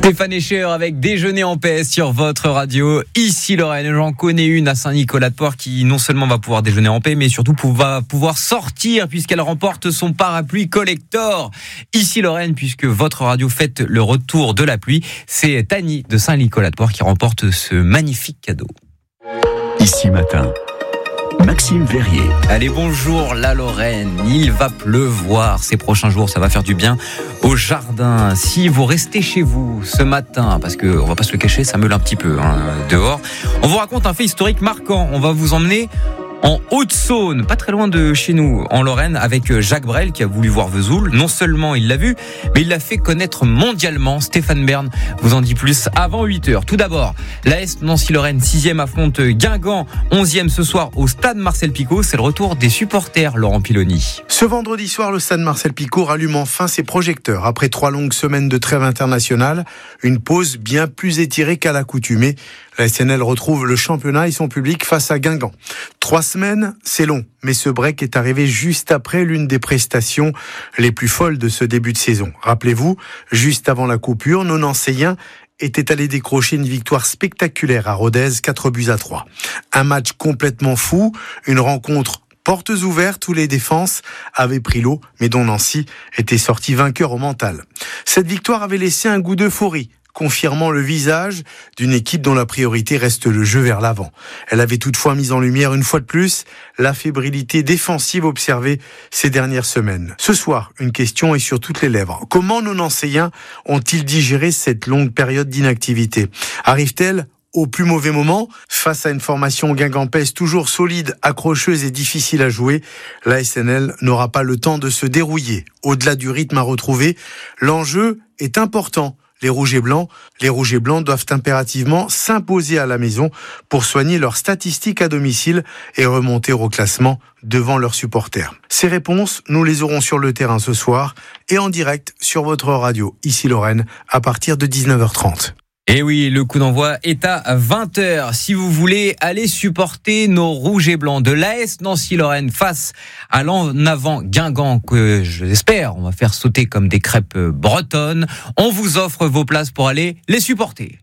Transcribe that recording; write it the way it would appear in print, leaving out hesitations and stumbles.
Stéphane Escher avec Déjeuner en paix sur votre radio. Ici Lorraine, j'en connais une à Saint-Nicolas-de-Port qui non seulement va pouvoir déjeuner en paix, mais surtout va pouvoir sortir puisqu'elle remporte son parapluie collector. Ici Lorraine, puisque votre radio fête le retour de la pluie, c'est Tani de Saint-Nicolas-de-Port qui remporte ce magnifique cadeau. Ici matin, Maxime Verrier. Allez, bonjour la Lorraine. Il va pleuvoir ces prochains jours, ça va faire du bien au jardin. Si vous restez chez vous ce matin, parce que on va pas se le cacher, ça meule un petit peu dehors. On vous raconte un fait historique marquant. On va vous emmener en Haute-Saône, pas très loin de chez nous, en Lorraine, avec Jacques Brel qui a voulu voir Vesoul. Non seulement il l'a vu, mais il l'a fait connaître mondialement. Stéphane Bern vous en dit plus avant 8h. Tout d'abord, l'AS Nancy-Lorraine 6e affronte Guingamp 11e ce soir au stade Marcel-Picot. C'est le retour des supporters, Laurent Piloni. Ce vendredi soir, le stade Marcel-Picot rallume enfin ses projecteurs. Après 3 longues semaines de trêve internationale, une pause bien plus étirée qu'à l'accoutumée. La SNL retrouve le championnat et son public face à Guingamp. 3 semaines, c'est long, mais ce break est arrivé juste après l'une des prestations les plus folles de ce début de saison. Rappelez-vous, juste avant la coupure, nos Nancéiens étaient allés décrocher une victoire spectaculaire à Rodez, 4-3. Un match complètement fou, une rencontre portes ouvertes où les défenses avaient pris l'eau, mais dont Nancy était sorti vainqueur au mental. Cette victoire avait laissé un goût d'euphorie, confirmant le visage d'une équipe dont la priorité reste le jeu vers l'avant. Elle avait toutefois mis en lumière une fois de plus la fébrilité défensive observée ces dernières semaines. Ce soir, une question est sur toutes les lèvres. Comment nos Nancéiens ont-ils digéré cette longue période d'inactivité ? Arrive-t-elle au plus mauvais moment, face à une formation guingampaise toujours solide, accrocheuse et difficile à jouer, la SNL n'aura pas le temps de se dérouiller. Au-delà du rythme à retrouver, l'enjeu est important. Les rouges et blancs doivent impérativement s'imposer à la maison pour soigner leurs statistiques à domicile et remonter au classement devant leurs supporters. Ces réponses, nous les aurons sur le terrain ce soir et en direct sur votre radio, ici Lorraine, à partir de 19h30. Et oui, le coup d'envoi est à 20h. Si vous voulez aller supporter nos rouges et blancs de l'AS Nancy-Lorraine face à l'en avant Guingamp, que je l'espère, on va faire sauter comme des crêpes bretonnes, on vous offre vos places pour aller les supporter.